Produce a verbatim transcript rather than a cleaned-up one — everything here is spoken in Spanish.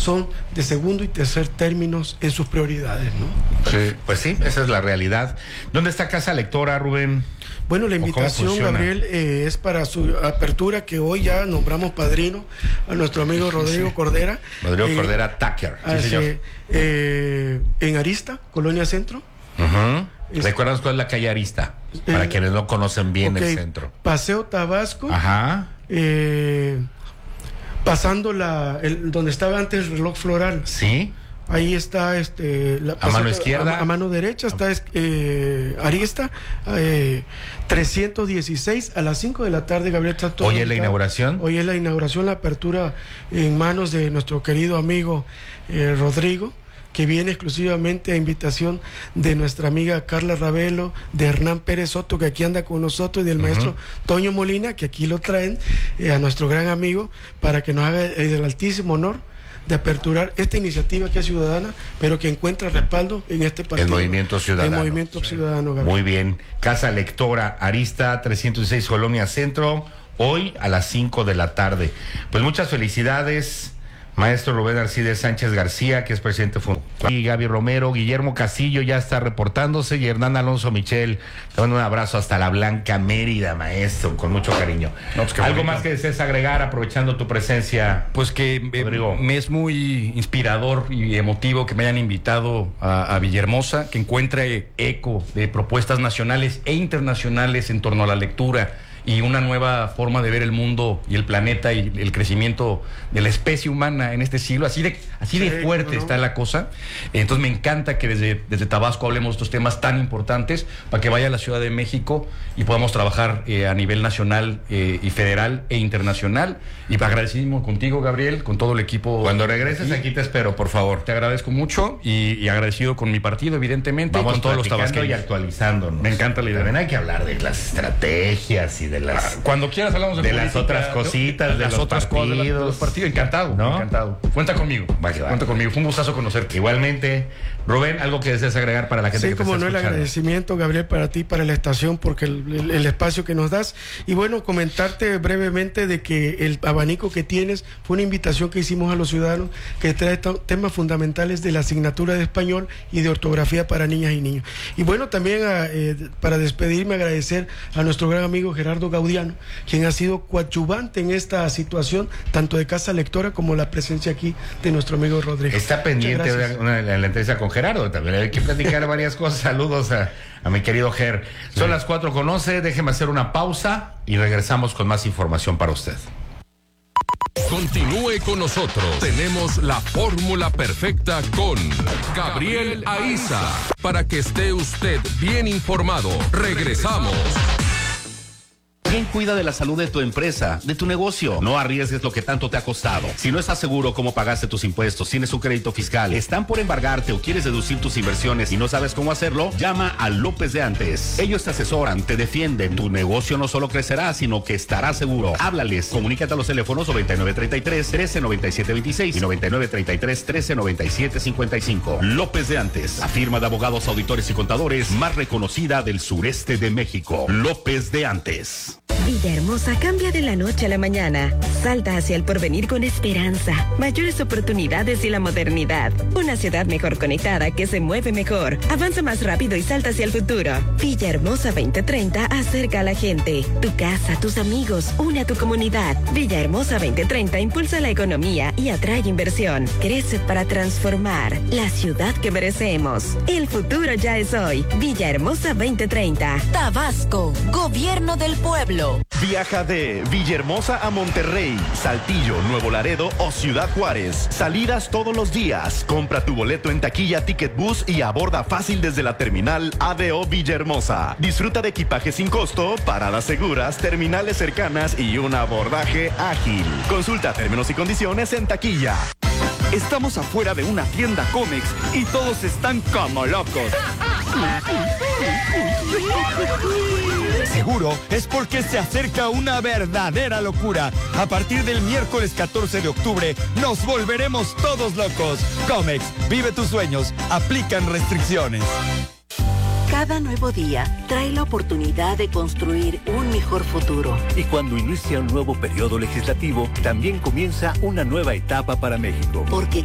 son de segundo y tercer términos en sus prioridades, ¿no? Sí, pues sí, esa es la realidad. ¿Dónde está Casa Lectora, Rubén? Bueno, la invitación, Gabriel, eh, es para su apertura, que hoy ya nombramos padrino a nuestro amigo Rodrigo sí. Cordera. Rodrigo eh, Cordera Tucker. Sí, señor. Eh, en Arista, Colonia Centro. Uh-huh. Es, ¿Recuerdas cuál es la calle Arista? Eh, para quienes no conocen bien okay. el centro. Paseo Tabasco. Ajá. Eh, pasando la el, donde estaba antes el reloj floral. Sí. Ahí está, este, la, a mano izquierda. A, a mano derecha está eh, Arista, eh, trescientos dieciséis a las cinco de la tarde, Gabriel. Está todo ¿Hoy es la inauguración? Hoy es la inauguración, la apertura en manos de nuestro querido amigo eh, Rodrigo, que viene exclusivamente a invitación de nuestra amiga Carla Ravelo, de Hernán Pérez Soto, que aquí anda con nosotros, y del uh-huh. maestro Toño Molina, que aquí lo traen, eh, a nuestro gran amigo, para que nos haga el altísimo honor de aperturar esta iniciativa que es ciudadana, pero que encuentra respaldo en este partido. El Movimiento Ciudadano. El Movimiento sí. Ciudadano, Gabriel. Muy bien. Casa Lectora, Arista, trescientos seis Colonia Centro, hoy a las cinco de la tarde. Pues muchas felicidades, maestro Rubén Arcides Sánchez García, que es presidente fundador, y Gaby Romero, Guillermo Castillo ya está reportándose, y Hernán Alonso Michel. Te mando un abrazo hasta la Blanca Mérida, maestro, con mucho cariño. No, pues ¿algo bonito. Más que desees agregar, aprovechando tu presencia? Pues que eh, me es muy inspirador y emotivo que me hayan invitado a, a Villahermosa, que encuentre eco de propuestas nacionales e internacionales en torno a la lectura y una nueva forma de ver el mundo y el planeta y el crecimiento de la especie humana en este siglo. Así de, así de sí, fuerte ¿no? está la cosa. Entonces me encanta que desde, desde Tabasco hablemos de estos temas tan importantes para que vaya a la Ciudad de México y podamos trabajar eh, a nivel nacional eh, y federal e internacional. Y agradecidísimo contigo, Gabriel, con todo el equipo. Cuando regreses aquí, aquí te espero, por favor. Te agradezco mucho y, y agradecido con mi partido, evidentemente. Vamos y con todos los tabasqueños. Y actualizándonos. Me encanta la idea. También hay que hablar de las estrategias y de las... Cuando quieras hablamos de, de política, las otras cositas, de, de las los otras partidos. cosas, de, de los partidos. Encantado, ¿no? Encantado. Cuenta conmigo. Vale, vale. Cuenta conmigo. Fue un gustazo conocerte. Igualmente. Rubén, ¿algo que deseas agregar para la gente sí, que te como está no, escuchando? El agradecimiento, Gabriel, para ti, para la estación, porque el, el, el espacio que nos das. Y bueno, comentarte brevemente de que el abanico que tienes fue una invitación que hicimos a los ciudadanos, que trae temas fundamentales de la asignatura de español y de ortografía para niñas y niños. Y bueno, también a, eh, para despedirme, agradecer a nuestro gran amigo Gerardo Gaudiano, quien ha sido coadyuvante en esta situación, tanto de Casa Lectora como la presencia aquí de nuestro amigo Rodrigo. Está pendiente de una, una, la entrevista con Gerardo, también hay que platicar varias cosas. Saludos a, a mi querido Ger. Sí. Son las cuatro con once, déjeme hacer una pausa y regresamos con más información para usted. Continúe con nosotros. Tenemos la fórmula perfecta con Gabriel Aiza para que esté usted bien informado. Regresamos. ¿Quién cuida de la salud de tu empresa, de tu negocio? No arriesgues lo que tanto te ha costado. Si no estás seguro cómo pagaste tus impuestos, tienes un crédito fiscal, están por embargarte o quieres deducir tus inversiones y no sabes cómo hacerlo, llama a López de Antes. Ellos te asesoran, te defienden. Tu negocio no solo crecerá, sino que estará seguro. Háblales. Comunícate a los teléfonos noventa y nueve treinta y tres, trece noventa y siete veintiséis y noventa y nueve treinta y tres, trece noventa y siete cincuenta y cinco. López de Antes, la firma de abogados, auditores y contadores más reconocida del sureste de México. López de Antes. Villahermosa cambia de la noche a la mañana. Salta hacia el porvenir con esperanza, mayores oportunidades y la modernidad. Una ciudad mejor conectada que se mueve mejor, avanza más rápido y salta hacia el futuro. Villahermosa veinte treinta acerca a la gente. Tu casa, tus amigos, une a tu comunidad. Villahermosa veinte treinta impulsa la economía y atrae inversión. Crece para transformar la ciudad que merecemos. El futuro ya es hoy. Villahermosa veinte treinta. Tabasco, Gobierno del Pueblo. Viaja de Villahermosa a Monterrey, Saltillo, Nuevo Laredo o Ciudad Juárez. Salidas todos los días. Compra tu boleto en taquilla Ticket Bus y aborda fácil desde la terminal A D O Villahermosa. Disfruta de equipaje sin costo, paradas seguras, terminales cercanas y un abordaje ágil. Consulta términos y condiciones en taquilla. Estamos afuera de una tienda Comex y todos están como locos. Seguro es porque se acerca una verdadera locura. A partir del miércoles catorce de octubre nos volveremos todos locos. Comex, vive tus sueños. Aplican restricciones. Cada nuevo día trae la oportunidad de construir un mejor futuro. Y cuando inicia un nuevo periodo legislativo, también comienza una nueva etapa para México. Porque